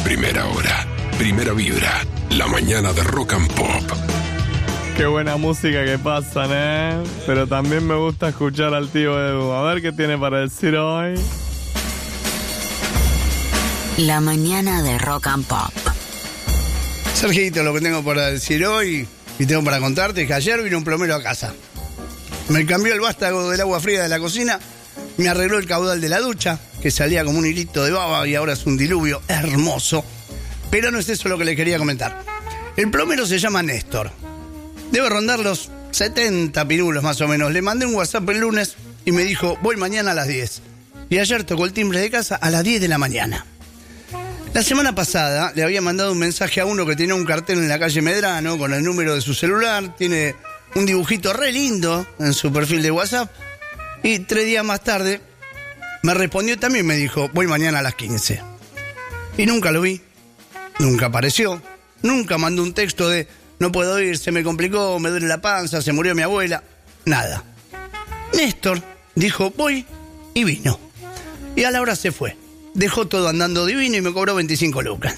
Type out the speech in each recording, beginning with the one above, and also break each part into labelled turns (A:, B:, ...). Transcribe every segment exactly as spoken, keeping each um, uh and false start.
A: primera hora. Primera Vibra, la mañana de Rock and Pop.
B: Qué buena música que pasan, ¿eh? Pero también me gusta escuchar al tío Edu. A ver qué tiene para decir hoy.
C: La mañana de Rock and Pop.
D: Sergito, lo que tengo para decir hoy y tengo para contarte es que ayer vino un plomero a casa. Me cambió el vástago del agua fría de la cocina, me arregló el caudal de la ducha, que salía como un hilito de baba y ahora es un diluvio hermoso. Pero no es eso lo que les quería comentar. El plomero se llama Néstor. Debe rondar los setenta pirulos más o menos. Le mandé un WhatsApp el lunes y me dijo, voy mañana a las diez. Y ayer tocó el timbre de casa a las diez de la mañana. La semana pasada le había mandado un mensaje a uno que tenía un cartel en la calle Medrano con el número de su celular, tiene un dibujito re lindo en su perfil de WhatsApp, y tres días más tarde me respondió también, me dijo, voy mañana a las quince. Y nunca lo vi, nunca apareció, nunca mandó un texto de no puedo ir, se me complicó, me duele la panza, se murió mi abuela, nada. Néstor dijo, voy, y vino. Y a la hora se fue. Dejó todo andando divino y me cobró veinticinco lucas.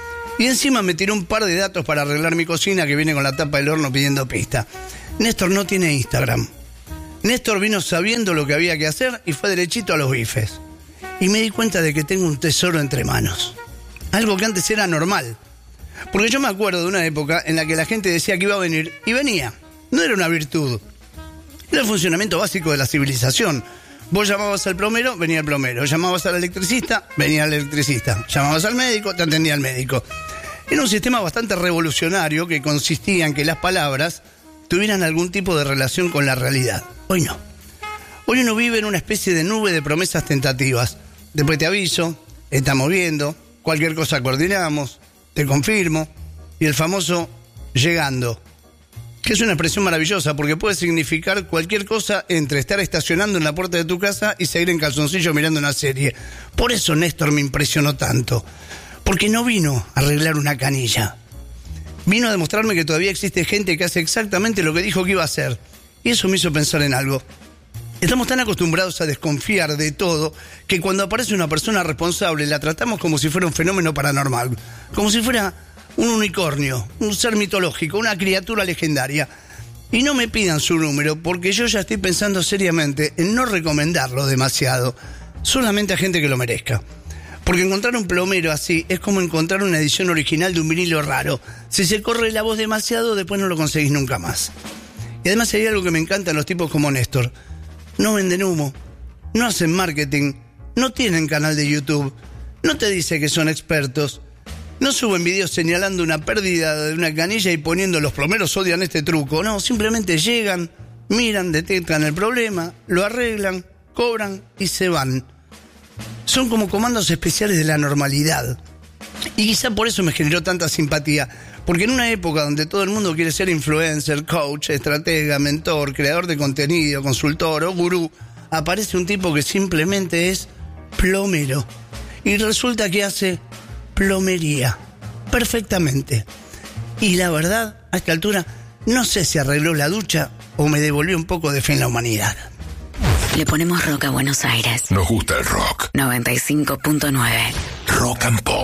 D: Y encima me tiró un par de datos para arreglar mi cocina que viene con la tapa del horno pidiendo pista. Néstor no tiene Instagram. Néstor vino sabiendo lo que había que hacer y fue derechito a los bifes. Y me di cuenta de que tengo un tesoro entre manos. Algo que antes era normal. Porque yo me acuerdo de una época en la que la gente decía que iba a venir y venía. No era una virtud. Era el funcionamiento básico de la civilización. Vos llamabas al plomero, venía el plomero. Llamabas al electricista, venía el electricista. Llamabas al médico, te atendía el médico. Era un sistema bastante revolucionario que consistía en que las palabras tuvieran algún tipo de relación con la realidad. Hoy no. Hoy uno vive en una especie de nube de promesas tentativas. Después te aviso, estamos viendo, cualquier cosa coordinamos, te confirmo, y el famoso llegando. Que es una expresión maravillosa porque puede significar cualquier cosa entre estar estacionando en la puerta de tu casa y seguir en calzoncillo mirando una serie. Por eso Néstor me impresionó tanto. Porque no vino a arreglar una canilla. Vino a demostrarme que todavía existe gente que hace exactamente lo que dijo que iba a hacer. Y eso me hizo pensar en algo. Estamos tan acostumbrados a desconfiar de todo que cuando aparece una persona responsable la tratamos como si fuera un fenómeno paranormal. Como si fuera un unicornio, un ser mitológico, una criatura legendaria. Y no me pidan su número porque yo ya estoy pensando seriamente en no recomendarlo demasiado, solamente a gente que lo merezca. Porque encontrar un plomero así es como encontrar una edición original de un vinilo raro. Si se corre la voz demasiado, después no lo conseguís nunca más. Y además hay algo que me encanta en los tipos como Néstor. No venden humo, no hacen marketing, no tienen canal de YouTube, no te dice que son expertos. No suben videos señalando una pérdida de una canilla y poniendo los plomeros odian este truco. No, simplemente llegan, miran, detectan el problema, lo arreglan, cobran y se van. Son como comandos especiales de la normalidad. Y quizá por eso me generó tanta simpatía. Porque en una época donde todo el mundo quiere ser influencer, coach, estratega, mentor, creador de contenido, consultor o gurú, aparece un tipo que simplemente es plomero. Y resulta que hace plomería, perfectamente. Y la verdad, a esta altura, no sé si arregló la ducha o me devolvió un poco de fe en la humanidad.
C: Le ponemos rock a Buenos Aires.
A: Nos gusta el rock.
C: noventa y cinco punto nueve.
A: Rock and Pop.